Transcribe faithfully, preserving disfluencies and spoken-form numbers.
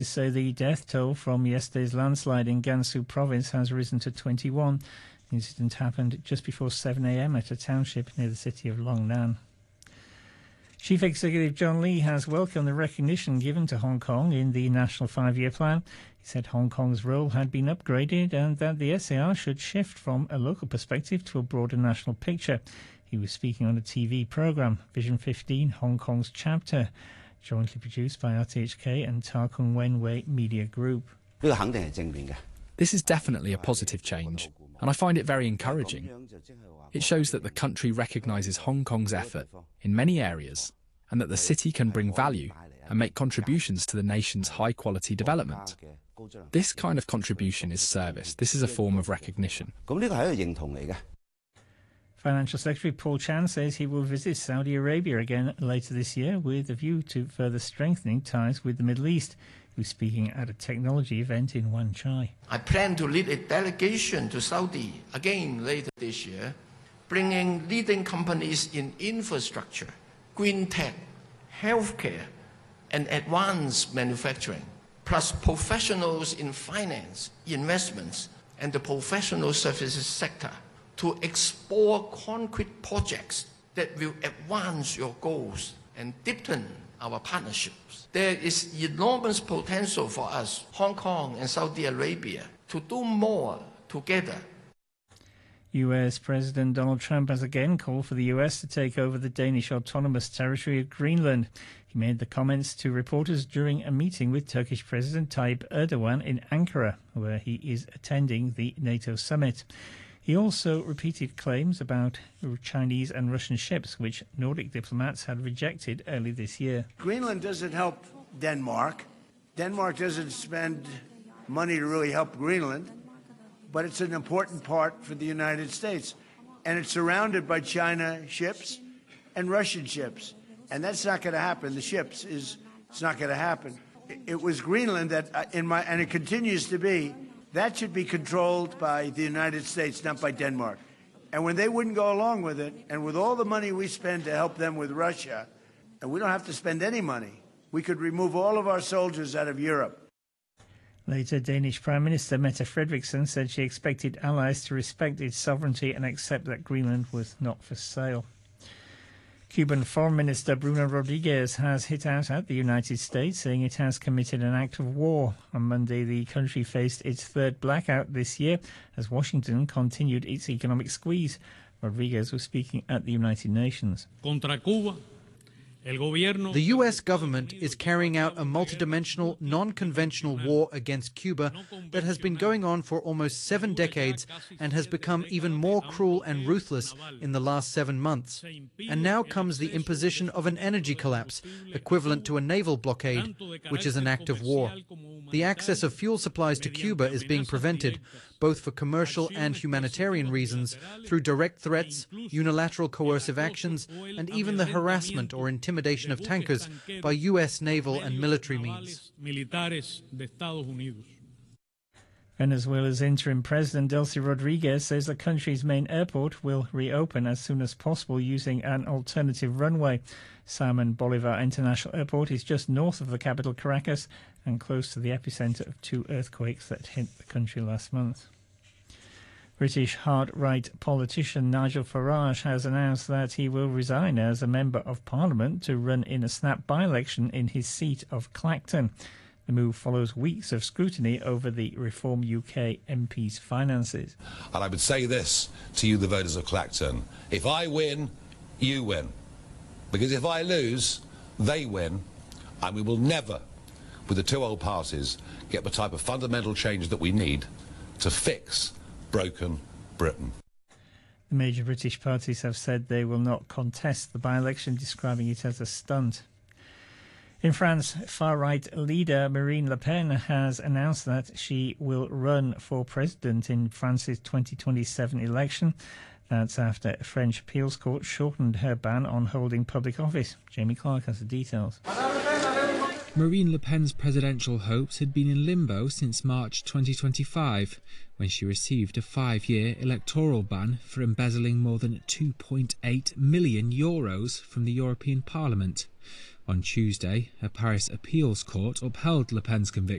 Say the death toll from yesterday's landslide in Gansu province has risen to twenty-one. The incident happened just before seven a m at a township near the city of Longnan. Chief Executive John Lee has welcomed the recognition given to Hong Kong in the National Five-Year Plan. He said Hong Kong's role had been upgraded and that the S A R should shift from a local perspective to a broader national picture. He was speaking on a T V programme, Vision fifteen, Hong Kong's chapter, jointly produced by R T H K and Ta Kung Wenwei Media Group. This is definitely a positive change, and I find it very encouraging. It shows that the country recognises Hong Kong's effort in many areas and that the city can bring value and make contributions to the nation's high-quality development. This kind of contribution is service. This is a form of recognition. Financial Secretary Paul Chan says he will visit Saudi Arabia again later this year with a view to further strengthening ties with the Middle East. He was speaking at a technology event in Wan Chai. I plan to lead a delegation to Saudi again later this year, bringing leading companies in infrastructure, green tech, healthcare, and advanced manufacturing, plus professionals in finance, investments, and the professional services sector, to explore concrete projects that will advance your goals and deepen our partnerships. There is enormous potential for us, Hong Kong and Saudi Arabia, to do more together. U S President Donald Trump has again called for the U S to take over the Danish autonomous territory of Greenland. He made the comments to reporters during a meeting with Turkish President Tayyip Erdogan in Ankara, where he is attending the NATO summit. He also repeated claims about Chinese and Russian ships, which Nordic diplomats had rejected early this year. Greenland doesn't help Denmark. Denmark doesn't spend money to really help Greenland, but it's an important part for the United States. And it's surrounded by China ships and Russian ships. And that's not going to happen. The ships is it's not going to happen. It was Greenland that, in my, and it continues to be, that should be controlled by the United States, not by Denmark. And when they wouldn't go along with it, and with all the money we spend to help them with Russia, and we don't have to spend any money, we could remove all of our soldiers out of Europe. Later, Danish Prime Minister Mette Frederiksen said she expected allies to respect its sovereignty and accept that Greenland was not for sale. Cuban Foreign Minister Bruno Rodriguez has hit out at the United States, saying it has committed an act of war. On Monday, the country faced its third blackout this year as Washington continued its economic squeeze. Rodriguez was speaking at the United Nations. Contra Cuba. The U S government is carrying out a multidimensional, non-conventional war against Cuba that has been going on for almost seven decades and has become even more cruel and ruthless in the last seven months. And now comes the imposition of an energy collapse, equivalent to a naval blockade, which is an act of war. The access of fuel supplies to Cuba is being prevented, both for commercial and humanitarian reasons, through direct threats, unilateral coercive actions, and even the harassment or intimidation of tankers by U S naval and military means. Venezuela's interim president, Delcy Rodriguez, says the country's main airport will reopen as soon as possible using an alternative runway. Simon Bolivar International Airport is just north of the capital, Caracas, and close to the epicenter of two earthquakes that hit the country last month. British hard-right politician Nigel Farage has announced that he will resign as a Member of Parliament to run in a snap by-election in his seat of Clacton. The move follows weeks of scrutiny over the Reform U K M P's finances. And I would say this to you, the voters of Clacton: if I win, you win. Because if I lose, they win, and we will never, with the two old parties, get the type of fundamental change that we need to fix broken Britain. The major British parties have said they will not contest the by-election, describing it as a stunt. In France, far-right leader Marine Le Pen has announced that she will run for president in France's twenty twenty-seven election. That's after a French appeals court shortened her ban on holding public office. Jamie Clark has the details. Marine Le Pen's presidential hopes had been in limbo since March twenty twenty-five, when she received a five-year electoral ban for embezzling more than two point eight million euros from the European Parliament. On Tuesday, a Paris appeals court upheld Le Pen's conviction.